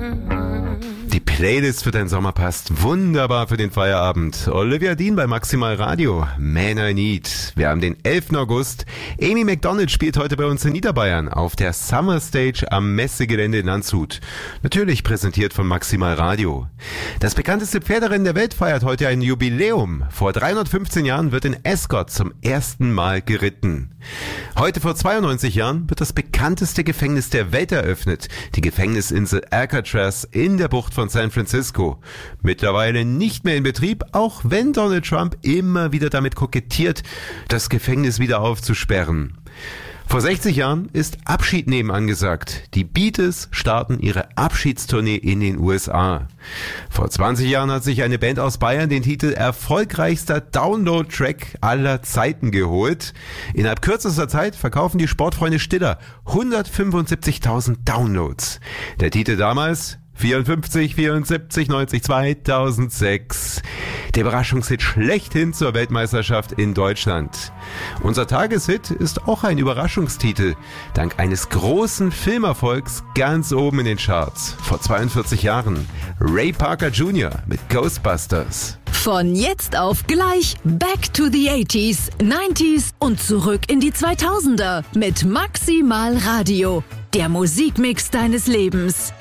Die Playlist für den Sommer passt wunderbar für den Feierabend. Olivia Dean bei Maximal Radio, Man I Need. Wir haben den 11. August. Amy Macdonald spielt heute bei uns in Niederbayern auf der Summer Stage am Messegelände in Landshut. Natürlich präsentiert von Maximal Radio. Das bekannteste Pferderennen der Welt feiert heute ein Jubiläum. Vor 315 Jahren wird in Ascot zum ersten Mal geritten. Heute vor 92 Jahren wird das bekannteste Gefängnis der Welt eröffnet. Die Gefängnisinsel Alcatraz in der Bucht von San Francisco. Mittlerweile nicht mehr in Betrieb, auch wenn Donald Trump immer wieder damit kokettiert, das Gefängnis wieder aufzusperren. Vor 60 Jahren ist Abschied nehmen angesagt. Die Beatles starten ihre Abschiedstournee in den USA. Vor 20 Jahren hat sich eine Band aus Bayern den Titel erfolgreichster Download-Track aller Zeiten geholt. Innerhalb kürzester Zeit verkaufen die Sportfreunde Stiller 175.000 Downloads. Der Titel damals 54, 74, 90, 2006. Der Überraschungshit schlechthin zur Weltmeisterschaft in Deutschland. Unser Tageshit ist auch ein Überraschungstitel. Dank eines großen Filmerfolgs ganz oben in den Charts. Vor 42 Jahren. Ray Parker Jr. mit Ghostbusters. Von jetzt auf gleich Back to the 80s, 90s und zurück in die 2000er mit Maximal Radio. Der Musikmix deines Lebens.